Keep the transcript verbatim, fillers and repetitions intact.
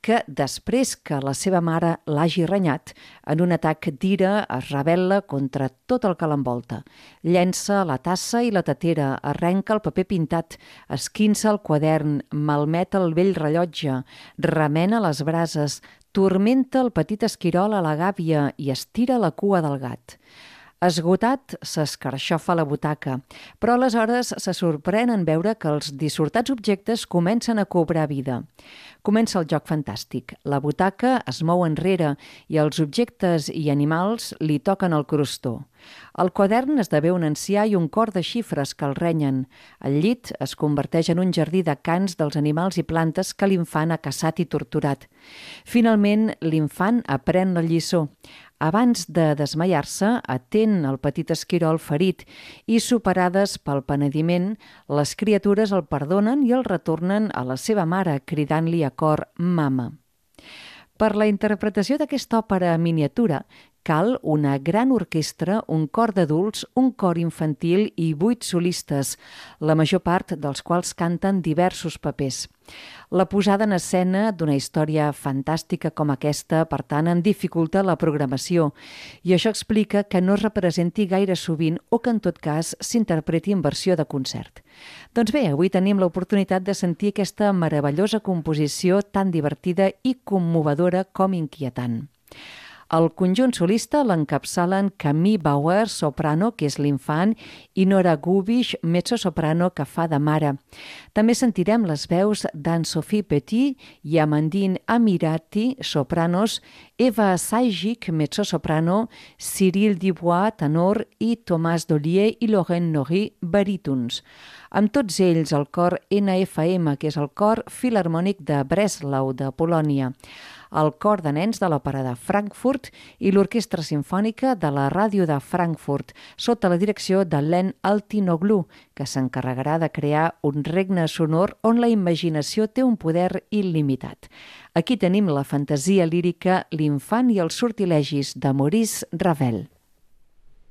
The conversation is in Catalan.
que després que la seva mare l'hagi renyat, en un atac d'ira es rebel·la contra tot el que l'envolta. Llença la tassa i la tetera, arrenca el paper pintat, esquinça el quadern, malmet el vell rellotge, remena les brases, turmenta el petit esquirol a la gàbia i estira la cua del gat. Esgotat, s'escarxofa la butaca, però aleshores se sorprèn en veure que els dissortats objectes comencen a cobrar vida. Comença el joc fantàstic. La butaca es mou enrere i els objectes i animals li toquen el crostó. El quadern esdevé un ancià i un cor de xifres que el renyen. El llit es converteix en un jardí de cants dels animals i plantes que l'infant ha caçat i torturat. Finalment, l'infant aprèn la lliçó. Abans de desmaiar-se, atén el petit esquirol ferit i, superades pel penediment, les criatures el perdonen i el retornen a la seva mare, cridant-li a cor «mama». Per la interpretació d'aquesta òpera miniatura, cal una gran orquestra, un cor d'adults, un cor infantil i vuit solistes, la major part dels quals canten diversos papers. La posada en escena d'una història fantàstica com aquesta, per tant, en dificulta la programació, i això explica que no es representi gaire sovint o que, en tot cas, s'interpreti en versió de concert. Doncs bé, avui tenim l'oportunitat de sentir aquesta meravellosa composició tan divertida i commovedora com inquietant. El conjunt solista l'encapçalen Camille Bauer, soprano, que és l'infant, i Nora Gubish, mezzo-soprano, que fa de mare. També sentirem les veus d'Anne-Sophie Petit i Amandine Amirati, sopranos, Eva Sajik, mezzo-soprano, Cyril Dubois, tenor, i Thomas Dollier i Laurent Nory, barítons. Amb tots ells el cor N F M, que és el cor filharmònic de Breslau, de Polònia, el cor de nens de l'Òpera de Frankfurt i l'Orquestra Simfònica de la Ràdio de Frankfurt, sota la direcció de Len Altinoglu, que s'encarregarà de crear un regne sonor on la imaginació té un poder il·limitat. Aquí tenim la fantasia lírica L'infant i els sortilegis de Maurice Ravel.